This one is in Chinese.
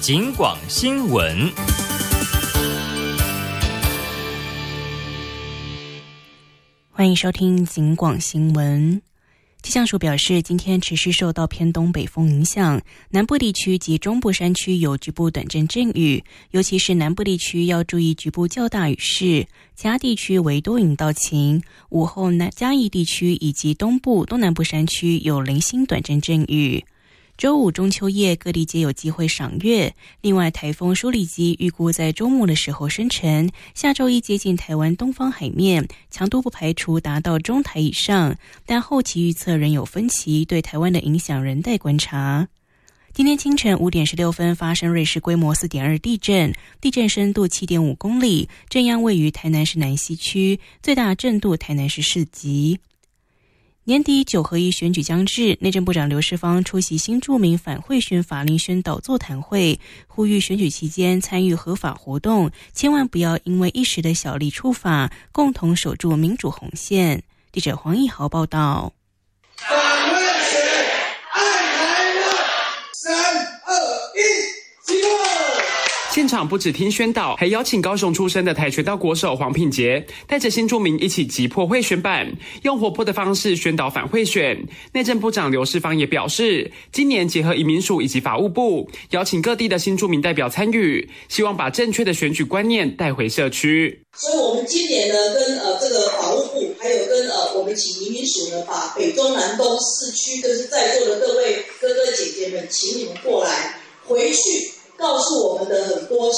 警广新闻。 欢迎收听警广新闻。气象署表示，今天持续受到偏东北风影响，南部地区及中部山区有局部短阵阵雨，尤其是南部地区要注意局部较大雨势，其他地区为多云到晴。午后嘉义地区以及东部、东南部山区有零星短阵阵雨。周五中秋夜各地皆有机会赏月，另外台风舒力基预估在周末的时候生成，下周一接近台湾东方海面，强度不排除达到中台以上，但后期预测仍有分歧，对台湾的影响仍待观察。今天清晨5点16分发生瑞士规模 4.2 地震，地震深度 7.5 公里，震央位于台南市南西区，最大震度台南市4级。年底9合1选举将至，内政部长刘世芳出席新住民反贿选法令宣导座谈会，呼吁选举期间参与合法活动，千万不要因为一时的小利触法，共同守住民主红线。记者黄义豪报道。 反贿选，爱台湾，3、2、1，起动！ 现场不只听宣导，还邀请高雄出身的跆拳道国手黄品杰，带着新住民一起击破贿选板，用活泼的方式宣导反贿选。内政部长刘世芳也表示，今年结合移民署以及法务部，邀请各地的新住民代表参与，希望把正确的选举观念带回社区。 所以我们今年呢，跟这个法务部，还有跟我们请移民署呢，把北中南东4区，就是在座的各位哥哥姐姐们，请你们过来，回去告诉我们的很多